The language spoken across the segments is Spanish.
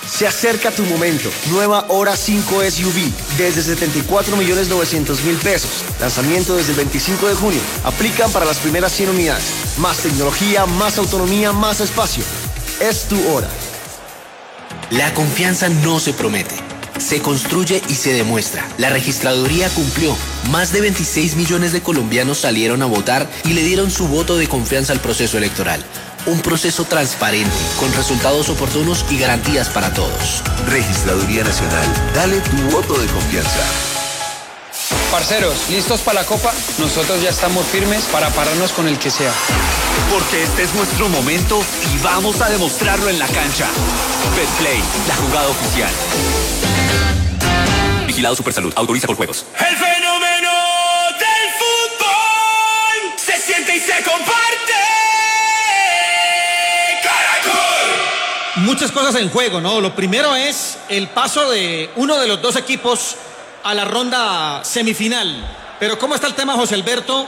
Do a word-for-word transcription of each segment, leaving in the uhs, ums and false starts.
Se acerca tu momento. Nueva Hora cinco S U V desde setenta y cuatro millones novecientos mil pesos. Lanzamiento desde el veinticinco de junio. Aplican para las primeras cien unidades. Más tecnología, más autonomía, más espacio. Es tu hora. La confianza no se promete, se construye y se demuestra. La registraduría cumplió. Más de veintiséis millones de colombianos salieron a votar y le dieron su voto de confianza al proceso electoral. Un proceso transparente, con resultados oportunos y garantías para todos. Registraduría Nacional, dale tu voto de confianza. Parceros, ¿listos para la Copa? Nosotros ya estamos firmes para pararnos con el que sea. Porque este es nuestro momento y vamos a demostrarlo en la cancha. Betplay, la jugada oficial. Vigilado Supersalud, autoriza por juegos. El fenómeno del fútbol se siente y se comparte. Muchas cosas en juego, ¿no? Lo primero es el paso de uno de los dos equipos a la ronda semifinal. Pero ¿cómo está el tema, José Alberto,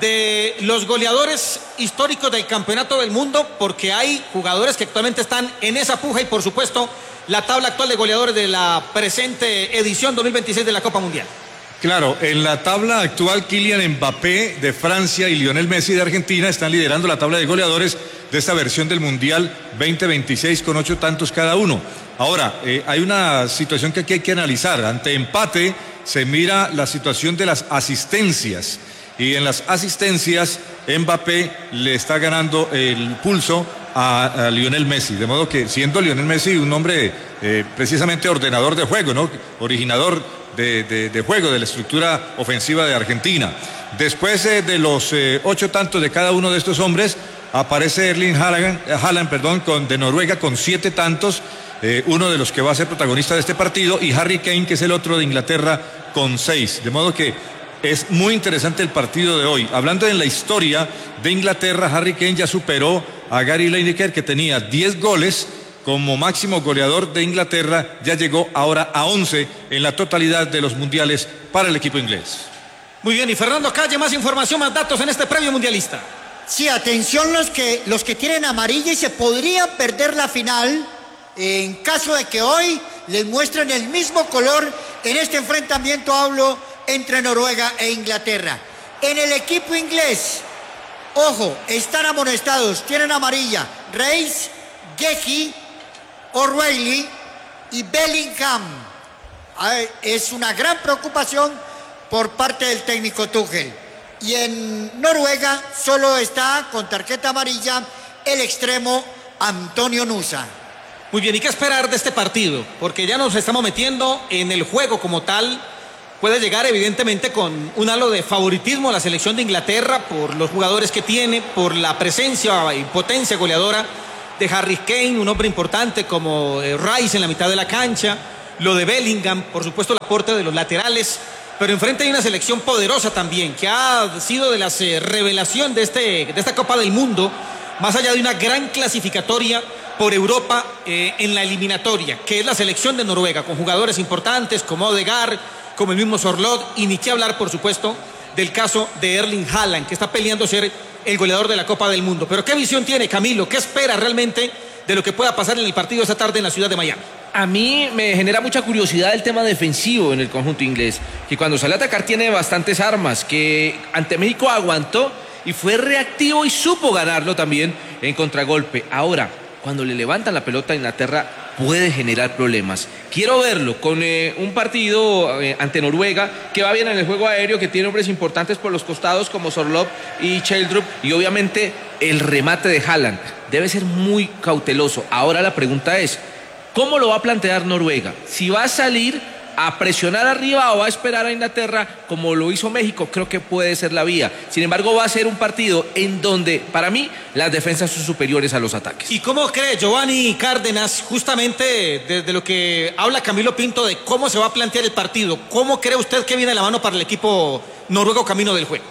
de los goleadores históricos del campeonato del mundo? Porque hay jugadores que actualmente están en esa puja y, por supuesto, la tabla actual de goleadores de la presente edición dos mil veintiséis de la Copa Mundial. Claro, en la tabla actual, Kylian Mbappé de Francia y Lionel Messi de Argentina están liderando la tabla de goleadores de esta versión del Mundial veinte veintiséis con ocho tantos cada uno. Ahora, eh, hay una situación que aquí hay que analizar. Ante empate se mira la situación de las asistencias. Y en las asistencias, Mbappé le está ganando el pulso a, a Lionel Messi. De modo que, siendo Lionel Messi un hombre eh, precisamente ordenador de juego, ¿no? Originador de, de, de juego, de la estructura ofensiva de Argentina. Después eh, de los eh, ocho tantos de cada uno de estos hombres, aparece Erling Haaland, Haaland perdón, con, de Noruega con siete tantos. Eh, uno de los que va a ser protagonista de este partido, y Harry Kane, que es el otro de Inglaterra, con seis. De modo que es muy interesante el partido de hoy. Hablando de la historia de Inglaterra, Harry Kane ya superó a Gary Lineker, que tenía diez goles como máximo goleador de Inglaterra. Ya llegó ahora a once en la totalidad de los mundiales para el equipo inglés. Muy bien, y Fernando Calle, más información, más datos en este premio mundialista. Sí, atención los que, los que tienen amarilla y se podría perder la final en caso de que hoy les muestren el mismo color en este enfrentamiento, hablo, entre Noruega e Inglaterra. En el equipo inglés, ojo, están amonestados, tienen amarilla Reis, Gehi, O'Reilly y Bellingham. Ver, es una gran preocupación por parte del técnico Tuchel. Y en Noruega solo está con tarjeta amarilla el extremo Antonio Nusa. Muy bien, ¿y qué esperar de este partido? Porque ya nos estamos metiendo en el juego como tal. Puede llegar evidentemente con un halo de favoritismo a la selección de Inglaterra por los jugadores que tiene, por la presencia y potencia goleadora de Harry Kane, un hombre importante como Rice en la mitad de la cancha, lo de Bellingham, por supuesto el aporte de los laterales, pero enfrente hay una selección poderosa también, que ha sido de las eh, revelación de, este, de esta Copa del Mundo, más allá de una gran clasificatoria por Europa eh, en la eliminatoria, que es la selección de Noruega, con jugadores importantes como Odegaard, como el mismo Sorloth, y ni qué hablar, por supuesto, del caso de Erling Haaland, que está peleando ser el goleador de la Copa del Mundo. Pero ¿qué visión tiene Camilo? ¿Qué espera realmente de lo que pueda pasar en el partido esta tarde en la ciudad de Miami? A mí me genera mucha curiosidad el tema defensivo en el conjunto inglés, que cuando sale a atacar tiene bastantes armas, que ante México aguantó y fue reactivo y supo ganarlo también en contragolpe. Ahora, cuando le levantan la pelota a Inglaterra, puede generar problemas. Quiero verlo con eh, un partido eh, ante Noruega, que va bien en el juego aéreo, que tiene hombres importantes por los costados como Sorloth y Sheldrup, y obviamente el remate de Haaland. Debe ser muy cauteloso. Ahora la pregunta es, ¿cómo lo va a plantear Noruega? Si va a salir a presionar arriba o va a esperar a Inglaterra como lo hizo México, creo que puede ser la vía. Sin embargo, va a ser un partido en donde, para mí, las defensas son superiores a los ataques. ¿Y cómo cree Giovanni Cárdenas, justamente de, de lo que habla Camilo Pinto, de cómo se va a plantear el partido? ¿Cómo cree usted que viene la mano para el equipo noruego camino del juego?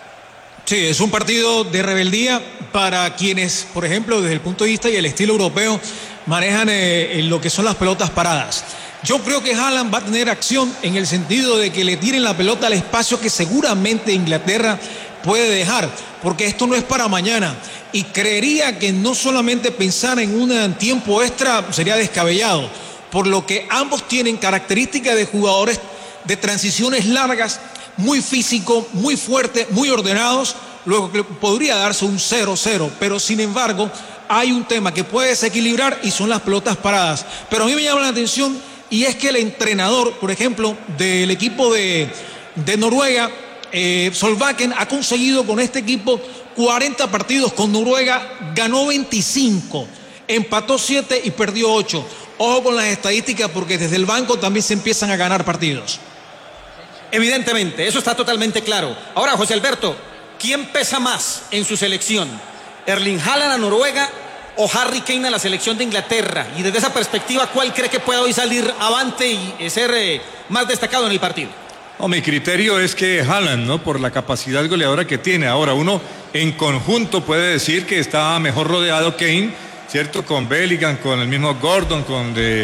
Sí, es un partido de rebeldía para quienes, por ejemplo, desde el punto de vista y el estilo europeo, manejan eh, lo que son las pelotas paradas. Yo creo que Haaland va a tener acción en el sentido de que le tiren la pelota al espacio que seguramente Inglaterra puede dejar, porque esto no es para mañana. Y creería que no solamente pensar en un tiempo extra sería descabellado. por lo que ambos tienen características de jugadores de transiciones largas, muy físico, muy fuerte, muy ordenados, luego que podría darse un cero cero, pero sin embargo hay un tema que puede desequilibrar y son las pelotas paradas. Pero a mí me llama la atención y es que el entrenador, por ejemplo, del equipo de, de Noruega, eh, Solbakken, ha conseguido con este equipo cuarenta partidos con Noruega, ganó veinticinco, empató siete y perdió ocho. Ojo con las estadísticas porque desde el banco también se empiezan a ganar partidos. Evidentemente, eso está totalmente claro. Ahora, José Alberto, ¿quién pesa más en su selección? ¿Erling Haaland a Noruega o Harry Kane a la selección de Inglaterra? Y desde esa perspectiva, ¿cuál cree que puede hoy salir avante y ser eh, más destacado en el partido? No, mi criterio es que Haaland, ¿no? Por la capacidad goleadora que tiene. Ahora, uno en conjunto puede decir que está mejor rodeado Kane, ¿cierto? Con Bellingham, con el mismo Gordon, con de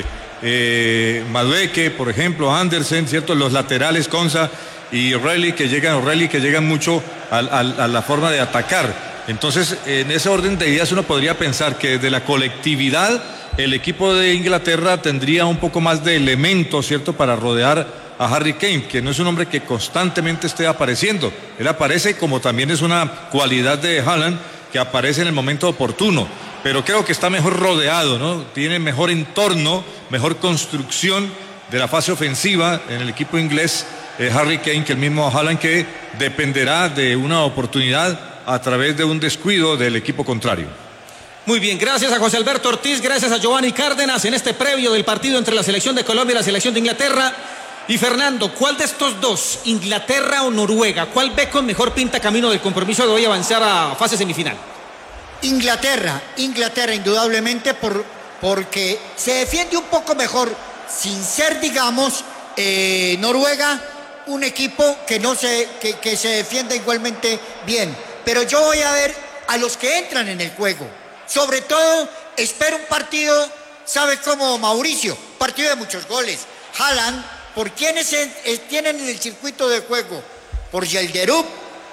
eh, Madueke, por ejemplo, Andersen, ¿cierto? Los laterales, Konsa y O'Reilly, que llegan, O'Reilly, que llegan mucho a, a, a la forma de atacar. Entonces, en ese orden de ideas uno podría pensar que desde la colectividad el equipo de Inglaterra tendría un poco más de elementos, ¿cierto?, para rodear a Harry Kane, que no es un hombre que constantemente esté apareciendo. Él aparece, como también es una cualidad de Haaland, que aparece en el momento oportuno. Pero creo que está mejor rodeado, ¿no? Tiene mejor entorno, mejor construcción de la fase ofensiva en el equipo inglés, eh, Harry Kane, que el mismo Haaland, que dependerá de una oportunidad a través de un descuido del equipo contrario. Muy bien, gracias a José Alberto Ortiz, gracias a Giovanni Cárdenas en este previo del partido entre la selección de Colombia y la selección de Inglaterra. Y Fernando, ¿cuál de estos dos, Inglaterra o Noruega, cuál ve con mejor pinta camino del compromiso de hoy avanzar a fase semifinal? Inglaterra, Inglaterra indudablemente por, porque se defiende un poco mejor, sin ser, digamos, eh, Noruega, un equipo que, no se, que, que se defiende igualmente bien. Pero yo voy a ver a los que entran en el juego. Sobre todo, espero un partido, ¿sabe cómo, Mauricio? Partido de muchos goles. Haaland, ¿por quiénes tienen en el circuito de juego? Por Yildirim,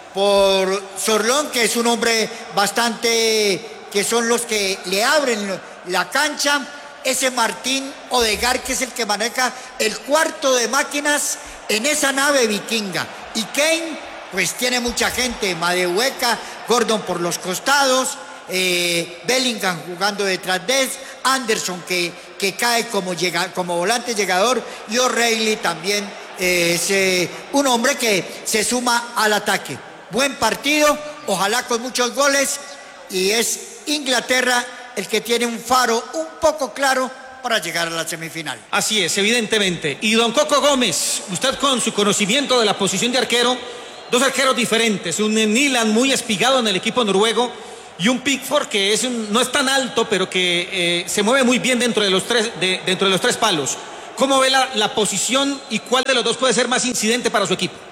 por Sorlón, que es un hombre bastante, que son los que le abren la cancha, ese Martín Odegaard, que es el que maneja el cuarto de máquinas en esa nave vikinga, y Kane pues tiene mucha gente, Madueke, Gordon por los costados, eh, Bellingham jugando detrás de él, Anderson que, que cae como, llega, como volante llegador, y O'Reilly también eh, es eh, un hombre que se suma al ataque. Buen partido, ojalá con muchos goles, y es Inglaterra el que tiene un faro un poco claro para llegar a la semifinal. Así es, evidentemente. Y don Coco Gómez, usted con su conocimiento de la posición de arquero, dos arqueros diferentes, un Nyland muy espigado en el equipo noruego y un Pickford que es un, no es tan alto, pero que eh, se mueve muy bien dentro de los tres, de, dentro de los tres palos. ¿Cómo ve la, la posición y cuál de los dos puede ser más incidente para su equipo?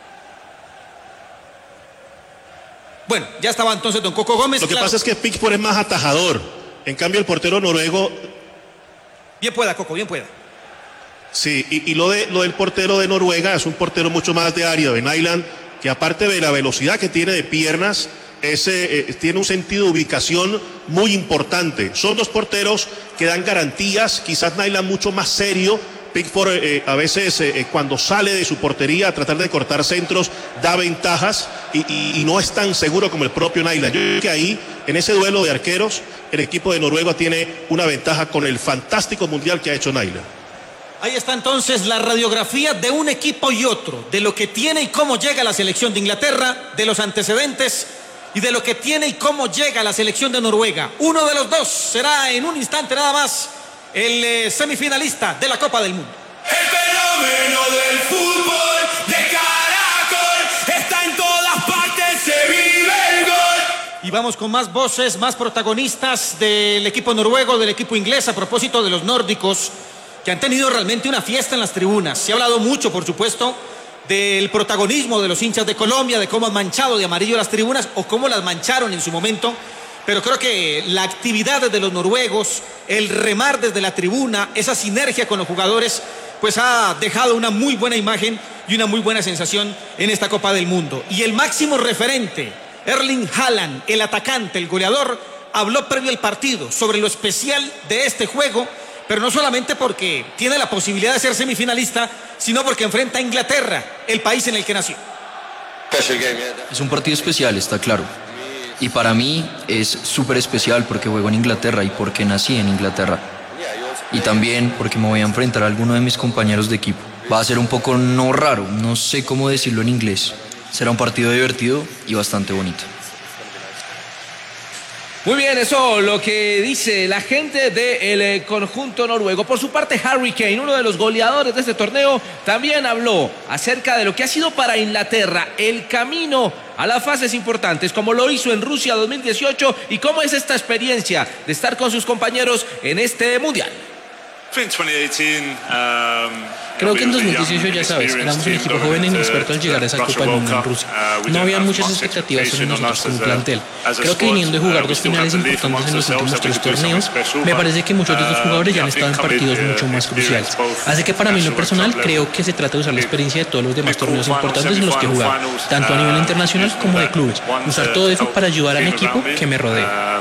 Bueno, ya estaba entonces don Coco Gómez. Lo que claro. pasa es que Pickford es más atajador. En cambio, el portero noruego... Bien pueda, Coco, bien pueda. Sí, y, y lo, de, lo del portero de Noruega es un portero mucho más de área, de Nyland, que aparte de la velocidad que tiene de piernas, ese, eh, tiene un sentido de ubicación muy importante. Son dos porteros que dan garantías, quizás Nyland mucho más serio. Pickford eh, a veces eh, cuando sale de su portería a tratar de cortar centros da ventajas y, y, y no es tan seguro como el propio Nyland. Yo creo que ahí, en ese duelo de arqueros, el equipo de Noruega tiene una ventaja con el fantástico mundial que ha hecho Nyland. Ahí está entonces la radiografía de un equipo y otro, de lo que tiene y cómo llega la selección de Inglaterra, de los antecedentes y de lo que tiene y cómo llega la selección de Noruega. Uno de los dos será en un instante nada más el eh, semifinalista de la Copa del Mundo. El fenómeno del fútbol de Caracol está en todas partes, se vive el gol. Y vamos con más voces, más protagonistas del equipo noruego, del equipo inglés, a propósito de los nórdicos, que han tenido realmente una fiesta en las tribunas. Se ha hablado mucho, por supuesto, del protagonismo de los hinchas de Colombia, de cómo han manchado de amarillo las tribunas o cómo las mancharon en su momento. Pero creo que la actividad de los noruegos, el remar desde la tribuna, esa sinergia con los jugadores, pues ha dejado una muy buena imagen y una muy buena sensación en esta Copa del Mundo. Y el máximo referente, Erling Haaland, el atacante, el goleador, habló previo al partido sobre lo especial de este juego pero no solamente porque tiene la posibilidad de ser semifinalista, sino porque enfrenta a Inglaterra, el país en el que nació. Es un partido especial, está claro. Y para mí es súper especial porque juego en Inglaterra y porque nací en Inglaterra. Y también porque me voy a enfrentar a alguno de mis compañeros de equipo. Va a ser un poco no raro, no sé cómo decirlo en inglés. Será un partido divertido y bastante bonito. Muy bien, eso lo que dice la gente del conjunto noruego. Por su parte, Harry Kane, uno de los goleadores de este torneo, también habló acerca de lo que ha sido para Inglaterra el camino a las fases importantes, como lo hizo en Rusia dos mil dieciocho y cómo es esta experiencia de estar con sus compañeros en este mundial. Creo que en dos mil dieciocho, ya sabes, éramos un equipo joven e inexperto al llegar a esa Copa del Mundo en Rusia. No había muchas expectativas sobre nosotros como plantel. Creo que viniendo de jugar dos finales importantes en los últimos tres torneos, me parece que muchos de estos jugadores ya han estado en partidos mucho más cruciales. Así que para mí en lo personal, creo que se trata de usar la experiencia de todos los demás torneos importantes en los que he jugado, tanto a nivel internacional como de clubes. Usar todo eso para ayudar a mi equipo que me rodea.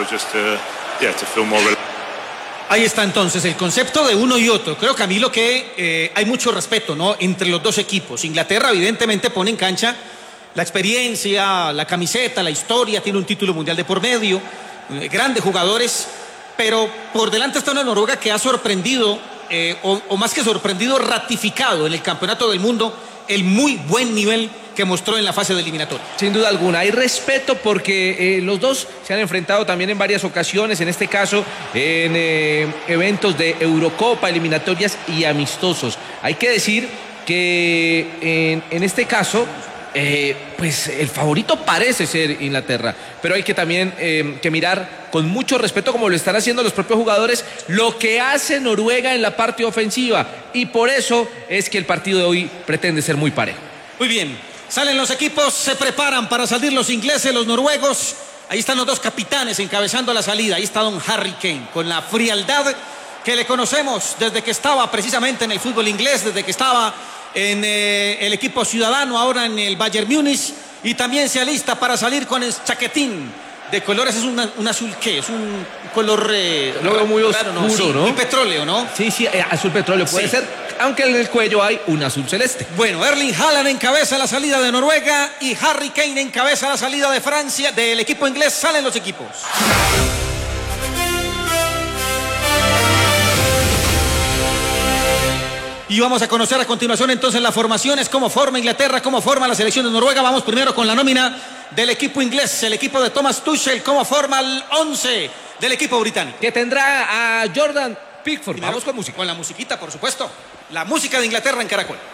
Ahí está entonces el concepto de uno y otro. Creo, Camilo, que eh, hay mucho respeto, ¿no?, entre los dos equipos. Inglaterra evidentemente pone en cancha la experiencia, la camiseta, la historia, tiene un título mundial de por medio, eh, grandes jugadores, pero por delante está una Noruega que ha sorprendido, eh, o, o más que sorprendido, ratificado en el Campeonato del Mundo el muy buen nivel que mostró en la fase de eliminatoria. Sin duda alguna, hay respeto porque eh, los dos se han enfrentado también en varias ocasiones, en este caso en eh, eventos de Eurocopa, eliminatorias y amistosos. Hay que decir que en, en este caso, eh, pues el favorito parece ser Inglaterra, pero hay que también eh, que mirar con mucho respeto, como lo están haciendo los propios jugadores, lo que hace Noruega en la parte ofensiva, y por eso es que el partido de hoy pretende ser muy parejo. Muy bien. Salen los equipos, se preparan para salir los ingleses, los noruegos. Ahí están los dos capitanes encabezando la salida. Ahí está don Harry Kane, con la frialdad que le conocemos desde que estaba precisamente en el fútbol inglés, desde que estaba en eh, el equipo ciudadano, ahora en el Bayern Múnich. Y también se alista para salir con el chaquetín de colores. Es una, un azul, ¿qué? Es un color... Eh, Lo veo muy oscuro, ¿no? Sí, ¿no? muy petróleo, ¿no? Sí, sí, eh, azul petróleo puede Sí. ser, aunque en el cuello hay un azul celeste. Bueno, Erling Haaland encabeza la salida de Noruega y Harry Kane encabeza la salida de Francia. Del equipo inglés salen los equipos. Y vamos a conocer a continuación entonces las formaciones, cómo forma Inglaterra, cómo forma la selección de Noruega. Vamos primero con la nómina del equipo inglés, el equipo de Thomas Tuchel, cómo forma el once del equipo británico. Que tendrá a Jordan Pickford. Vamos con música. Con la musiquita, por supuesto. La música de Inglaterra en Caracol.